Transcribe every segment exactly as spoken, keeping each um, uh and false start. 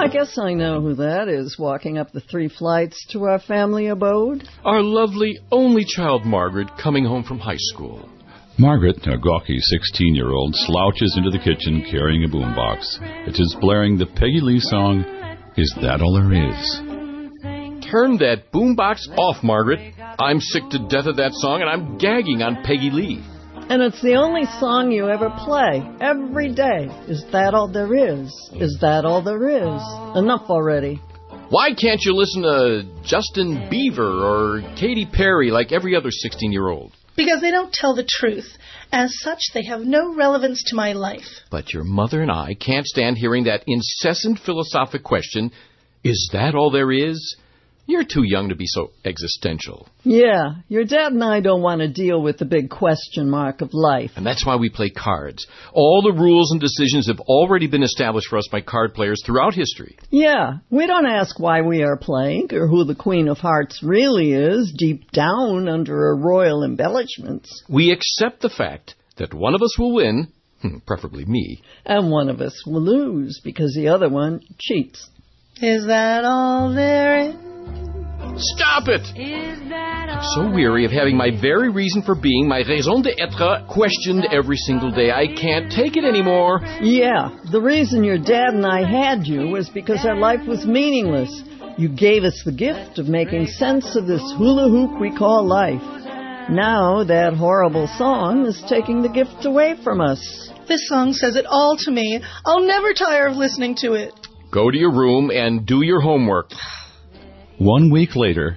I guess I know who that is walking up the three flights to our family abode. Our lovely only child, Margaret, coming home from high school. Margaret, a gawky sixteen-year-old, slouches into the kitchen carrying a boombox. It is blaring the Peggy Lee song, Is That All There Is? Turn that boombox off, Margaret. I'm sick to death of that song, and I'm gagging on Peggy Lee. And it's the only song you ever play, every day. Is that all there is? Is that all there is? Enough already. Why can't you listen to Justin Bieber or Katy Perry like every other sixteen-year-old? Because they don't tell the truth. As such, they have no relevance to my life. But your mother and I can't stand hearing that incessant philosophic question, is that all there is? You're too young to be so existential. Yeah, your dad and I don't want to deal with the big question mark of life. And that's why we play cards. All the rules and decisions have already been established for us by card players throughout history. Yeah, we don't ask why we are playing or who the Queen of Hearts really is deep down under her royal embellishments. We accept the fact that one of us will win, preferably me, and one of us will lose because the other one cheats. Is that all there is? Stop it! I'm so weary of having my very reason for being, my raison d'etre, questioned every single day. I can't take it anymore. Yeah, the reason your dad and I had you was because our life was meaningless. You gave us the gift of making sense of this hula hoop we call life. Now that horrible song is taking the gift away from us. This song says it all to me. I'll never tire of listening to it. Go to your room and do your homework. One week later.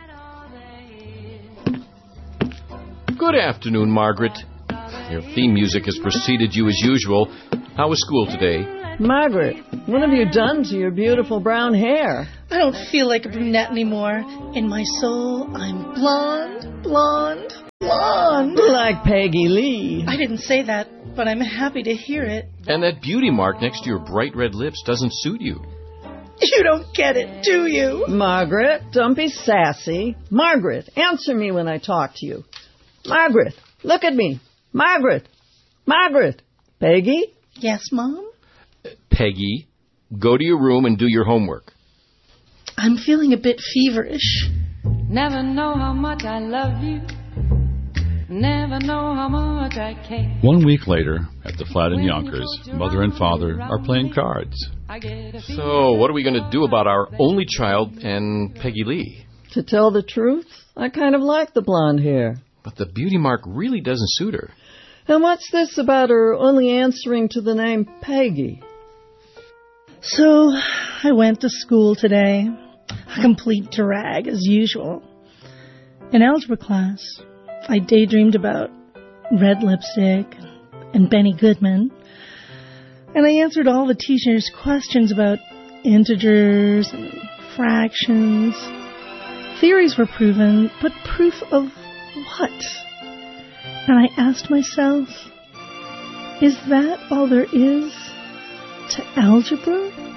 Good afternoon, Margaret. Your theme music has preceded you as usual. How was school today? Margaret, what have you done to your beautiful brown hair? I don't feel like a brunette anymore. In my soul, I'm blonde, blonde, blonde. Like Peggy Lee. I didn't say that, but I'm happy to hear it. And that beauty mark next to your bright red lips doesn't suit you. You don't get it, do you? Margaret, don't be sassy. Margaret, answer me when I talk to you. Margaret, look at me. Margaret, Margaret. Peggy? Yes, Mom? Peggy, go to your room and do your homework. I'm feeling a bit feverish. Never know how much I love you. Never know how much I care. One week later, at the flat in Yonkers, Mother and Father are playing cards. So, what are we going to do about our only child and Peggy Lee? To tell the truth, I kind of like the blonde hair. But the beauty mark really doesn't suit her. And what's this about her only answering to the name Peggy? So, I went to school today. A complete drag, as usual. In algebra class, I daydreamed about red lipstick and Benny Goodman. And I answered all the teacher's questions about integers and fractions. Theories were proven, but proof of what? And I asked myself, is that all there is to algebra?